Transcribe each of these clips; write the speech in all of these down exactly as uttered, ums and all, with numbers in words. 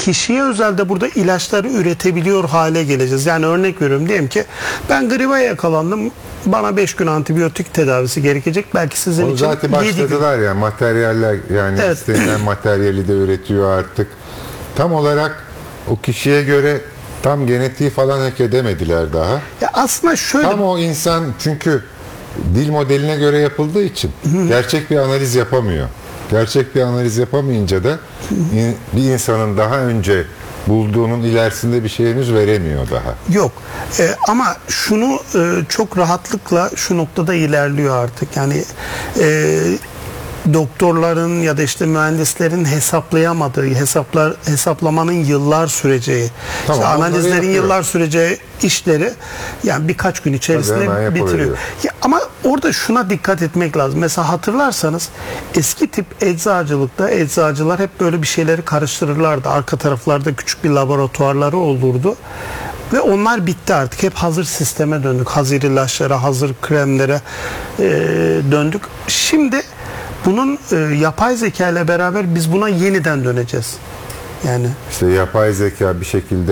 kişiye özel de burada ilaçları üretebiliyor hale geleceğiz. Yani örnek veriyorum, diyelim ki ben gribe yakalandım. Bana beş gün antibiyotik tedavisi gerekecek. Belki sizin o için zaten başladılar ya, materyaller yani evet. istenilen materyali de üretiyor artık. Tam olarak o kişiye göre tam genetiği falan hak edemediler daha. Ya aslında şöyle. Tam o insan çünkü dil modeline göre yapıldığı için gerçek bir analiz yapamıyor. Gerçek bir analiz yapamayınca da in, bir insanın daha önce bulduğunun ilerisinde bir şey henüz veremiyor daha. Yok. Ee, ama şunu e, çok rahatlıkla şu noktada ilerliyor artık. Yani e, doktorların ya da işte mühendislerin hesaplayamadığı, hesaplar hesaplamanın yıllar süreceği, Tamam, işte onları analizlerin yapıyor. yıllar süreceği işleri yani birkaç gün içerisinde bitiriyor. Ya, ama orada şuna dikkat etmek lazım. Mesela hatırlarsanız eski tip eczacılıkta eczacılar hep böyle bir şeyleri karıştırırlardı. Arka taraflarda küçük bir laboratuvarları olurdu. Ve onlar bitti artık. Hep hazır sisteme döndük. Hazır ilaçlara, hazır kremlere e, döndük. Şimdi bunun e, yapay zeka ile beraber biz buna yeniden döneceğiz. Yani işte yapay zeka bir şekilde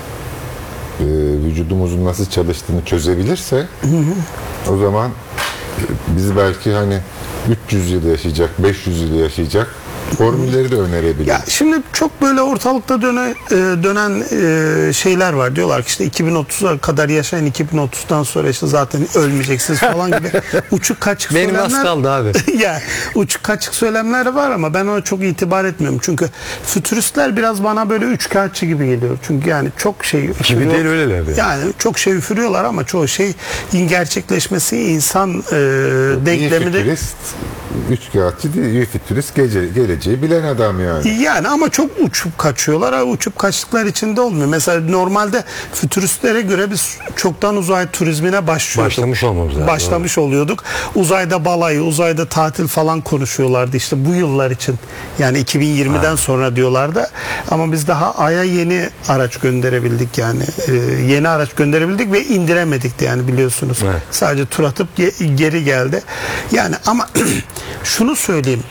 e, vücudumuzun nasıl çalıştığını çözebilirse hı hı. o zaman e, biz belki hani üç yüz yıl yaşayacak, beş yüz yıl yaşayacak formülleri de önerebilir. Ya şimdi çok böyle ortalıkta döne, dönen şeyler var. Diyorlar ki işte iki bin otuza kadar yaşayın, iki bin otuzdan sonra işte zaten ölmeyeceksiniz falan gibi uçuk kaçık Benim söylemler. az kaldı abi. Ya uçuk kaçık söylemler var ama ben ona çok itibar etmiyorum. Çünkü fütüristler biraz bana böyle üçkağıtçı gibi geliyor. Çünkü yani çok şey gibi değil öyleler. Yani çok şey üfürüyorlar ama çoğu şeyin gerçekleşmesi insan e, denkleminde. Fütürist üçkağıtçı değil, iyi fütürist gece, geleceği bilen adam yani. Yani ama çok uçup kaçıyorlar. Ha, uçup kaçtıklar içinde olmuyor. Mesela normalde fütüristlere göre biz çoktan uzay turizmine başlıyorduk. Başlamış olmamız lazım. Başlamış doğru. oluyorduk. Uzayda balayı, uzayda tatil falan konuşuyorlardı işte bu yıllar için. Yani iki bin yirmiden ha. sonra diyorlardı. Ama biz daha Ay'a yeni araç gönderebildik yani. Ee, yeni araç gönderebildik ve indiremedik de yani biliyorsunuz. Evet. Sadece tur atıp ge- geri geldi. Yani ama şunu söyleyeyim.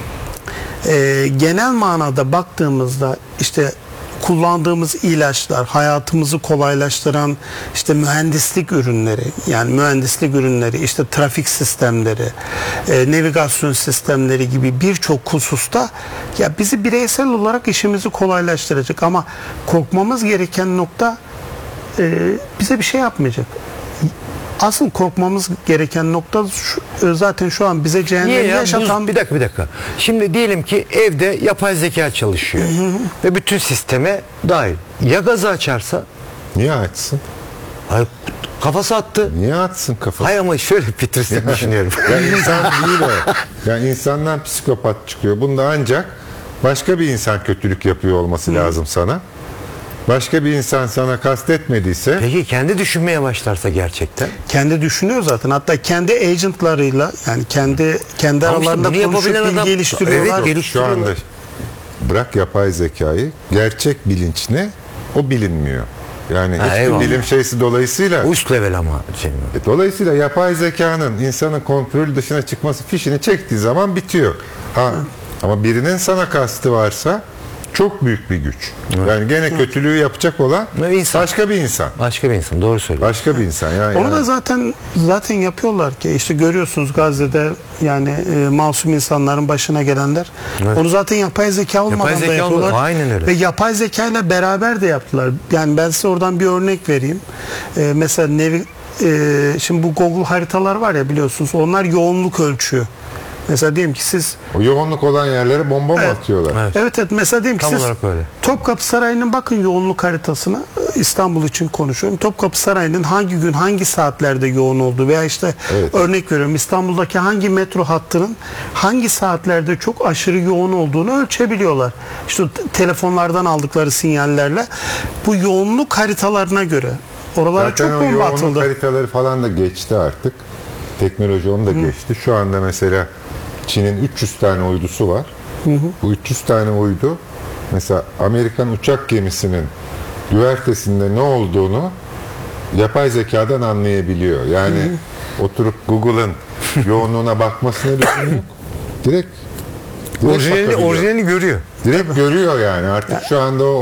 Ee, genel manada baktığımızda işte kullandığımız ilaçlar, hayatımızı kolaylaştıran işte mühendislik ürünleri, yani mühendislik ürünleri, işte trafik sistemleri, e, navigasyon sistemleri gibi birçok hususta ya bizi bireysel olarak işimizi kolaylaştıracak ama korkmamız gereken nokta e, bize bir şey yapmayacak. Asıl korkmamız gereken nokta şu, zaten şu an bize cehennemi ya? yaşatan... Bu, bir dakika bir dakika. Şimdi diyelim ki evde yapay zeka çalışıyor. Hı hı. Ve bütün sisteme dahil. Ya gazı açarsa? Niye açsın? Hayır, kafası attı. Niye atsın kafası? Hayır ama şöyle Petris'te düşünüyorum. Yani insan değil o. Yani insandan psikopat çıkıyor. Bunda ancak başka bir insan kötülük yapıyor olması Hı. lazım sana. Başka bir insan sana kastetmediyse... Peki kendi düşünmeye başlarsa gerçekten? Kendi düşünüyor zaten. Hatta kendi agentlarıyla yani kendi kendi ama aralarında işte konuşup adam, geliştiriyorlar. Evet, geliştiriyorlar. Şu anda bırak yapay zekayı, gerçek bilinç ne? O bilinmiyor. Yani ha, hiçbir bilim şeysi dolayısıyla... Üst level ama. Şey e, dolayısıyla yapay zekanın insanın kontrol dışına çıkması fişini çektiği zaman bitiyor. Ha, ama birinin sana kastı varsa... Çok büyük bir güç. Evet. Yani gene evet. kötülüğü yapacak olan insan. başka bir insan. Başka bir insan. Doğru söylüyorsun. Başka bir insan. Yani Onu yani. da zaten zaten yapıyorlar ki işte görüyorsunuz Gazze'de yani e, masum insanların başına gelenler. Evet. Onu zaten yapay zeka olmadan yapay zeka da yapıyorlar. Olmadı. Aynen öyle. Ve yapay zeka ile beraber de yaptılar. Yani ben size oradan bir örnek vereyim. E, mesela nevi, e, şimdi bu Google haritalar var ya biliyorsunuz. Onlar yoğunluk ölçüyor. Mesela diyelim ki siz... O yoğunluk olan yerlere bomba evet, mı atıyorlar? Evet. evet evet mesela diyelim ki Tam siz öyle. Topkapı Sarayı'nın bakın yoğunluk haritasına, İstanbul için konuşuyorum. Topkapı Sarayı'nın hangi gün hangi saatlerde yoğun olduğu veya işte evet. örnek veriyorum İstanbul'daki hangi metro hattının hangi saatlerde çok aşırı yoğun olduğunu ölçebiliyorlar. İşte telefonlardan aldıkları sinyallerle bu yoğunluk haritalarına göre oralara zaten çok bomba atıldı. Yoğunluk haritaları falan da geçti artık. Teknoloji onu da Hı. geçti. Şu anda mesela Çin'in üç yüz tane uydusu var. Hı hı. Bu üç yüz tane uydu mesela Amerikan uçak gemisinin güvertesinde ne olduğunu yapay zekadan anlayabiliyor. Yani hı hı. oturup Google'ın yoğunluğuna bakmasına lüzum yok. Direkt, direkt orijinalini, orijinalini görüyor. Direkt görüyor yani. Artık ya. Şu anda o